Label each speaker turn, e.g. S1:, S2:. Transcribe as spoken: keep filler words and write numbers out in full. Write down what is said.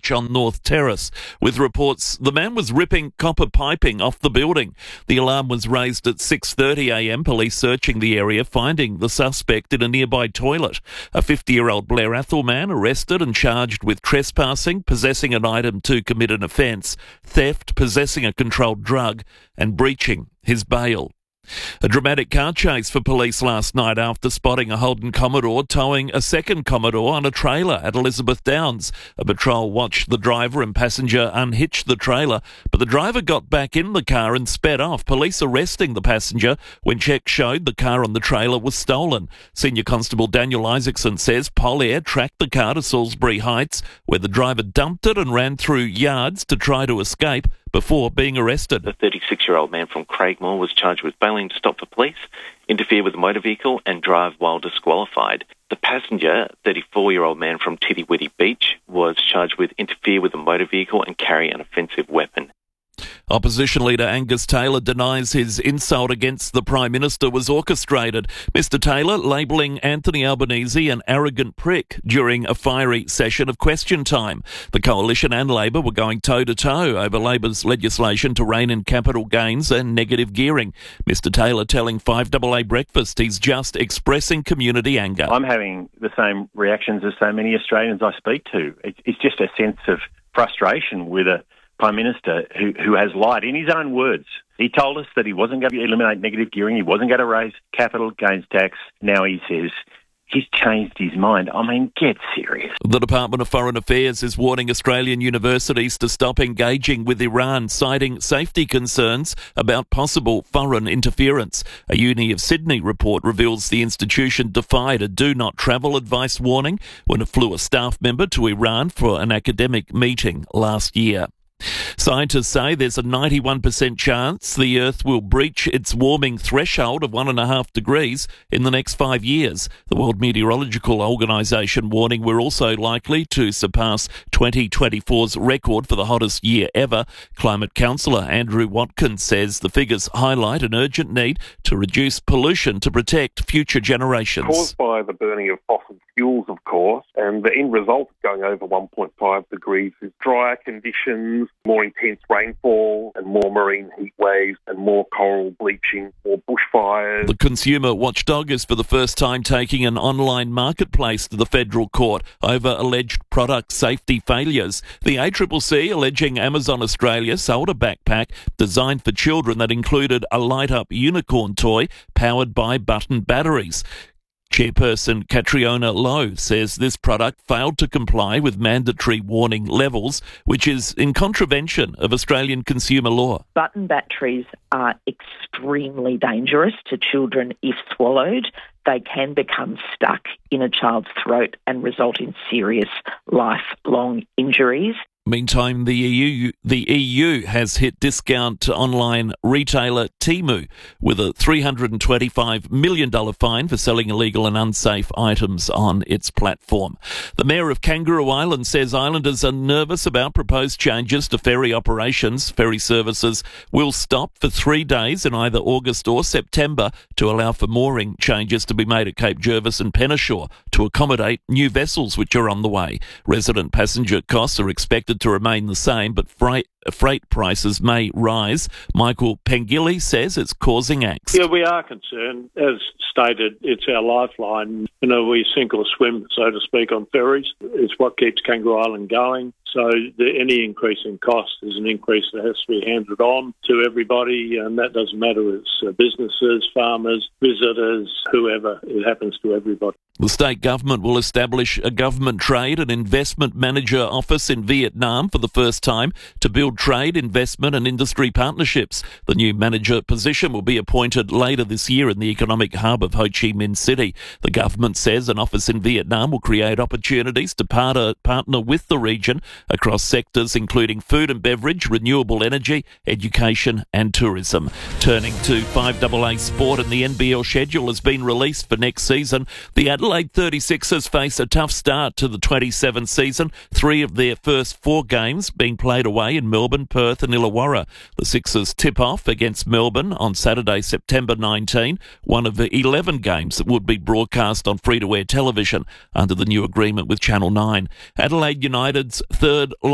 S1: breach on North Terrace, with reports the man was ripping copper piping off the building. The alarm was raised at six thirty a m, police searching the area, finding the suspect in a nearby toilet. A fifty-year-old Blair Athol man arrested and charged with trespassing, possessing an item to commit an offence, theft, possessing a controlled drug and breaching his bail. A dramatic car chase for police last night after spotting a Holden Commodore towing a second Commodore on a trailer at Elizabeth Downs. A patrol watched the driver and passenger unhitch the trailer, but the driver got back in the car and sped off, police arresting the passenger when checks showed the car on the trailer was stolen. Senior Constable Daniel Isaacson says Polair tracked the car to Salisbury Heights, where the driver dumped it and ran through yards to try to escape before being arrested.
S2: The thirty-six-year-old man from Craigmore was charged with failing to stop for police, interfere with a motor vehicle and drive while disqualified. The passenger, thirty-four-year-old man from Tiddy-Widdy Beach, was charged with interfere with a motor vehicle and carry an offensive weapon.
S1: Opposition leader Angus Taylor denies his insult against the Prime Minister was orchestrated. Mister Taylor labelling Anthony Albanese an arrogant prick during a fiery session of question time. The Coalition and Labor were going toe-to-toe over Labor's legislation to rein in capital gains and negative gearing. Mister Taylor telling five A A Breakfast he's just expressing community anger.
S3: I'm having the same reactions as so many Australians I speak to. It's just a sense of frustration with a Prime Minister who, who has lied in his own words. He told us that he wasn't going to eliminate negative gearing, he wasn't going to raise capital gains tax. Now he says he's changed his mind. I mean, get serious.
S1: The Department of Foreign Affairs is warning Australian universities to stop engaging with Iran, citing safety concerns about possible foreign interference. A Uni of Sydney report reveals the institution defied a do not travel advice warning when it flew a staff member to Iran for an academic meeting last year. Scientists say there's a ninety-one percent chance the Earth will breach its warming threshold of one and a half degrees in the next five years. The World Meteorological Organization warning we're also likely to surpass twenty twenty-four's record for the hottest year ever. Climate counsellor Andrew Watkins says the figures highlight an urgent need to reduce pollution to protect future generations.
S4: Caused by the burning of fossil fuels, of course, and the end result of going over one point five degrees is drier conditions, more intense rainfall and more marine heat waves and more coral bleaching, more bushfires.
S1: The consumer watchdog is for the first time taking an online marketplace to the federal court over alleged product safety failures. The A C C C alleging Amazon Australia sold a backpack designed for children that included a light-up unicorn toy powered by button batteries. Chairperson Catriona Lowe says this product failed to comply with mandatory warning levels, which is in contravention of Australian consumer law.
S5: Button batteries are extremely dangerous to children if swallowed. They can become stuck in a child's throat and result in serious lifelong injuries.
S1: Meantime, the E U, the E U has hit discount online retailer Temu with a three hundred twenty-five million dollars fine for selling illegal and unsafe items on its platform. The Mayor of Kangaroo Island says islanders are nervous about proposed changes to ferry operations. Ferry services will stop for three days in either August or September to allow for mooring changes to be made at Cape Jervis and Penneshaw to accommodate new vessels which are on the way. Resident passenger costs are expected to remain the same, but freight, freight prices may rise. Michael Pengilly says it's causing angst.
S6: Yeah, we are concerned. As stated, it's our lifeline. You know, we sink or swim, so to speak, on ferries. It's what keeps Kangaroo Island going. So the, any increase in cost is an increase that has to be handed on to everybody, and that doesn't matter. It's uh, businesses, farmers, visitors, whoever. It happens to everybody.
S1: The state government will establish a government trade and investment manager office in Vietnam for the first time to build trade, investment and industry partnerships. The new manager position will be appointed later this year in the economic hub of Ho Chi Minh City. The government says an office in Vietnam will create opportunities to partner, partner with the region across sectors including food and beverage, renewable energy, education and tourism. Turning to five A A sport, and the N B L schedule has been released for next season. The Adelaide thirty-sixers face a tough start to the twenty-seven season, three of their first four games being played away in Melbourne, Perth and Illawarra. The Sixers tip off against Melbourne on Saturday, September nineteenth, one of the eleven games that would be broadcast on free-to-air television under the new agreement with Channel nine. Adelaide United's third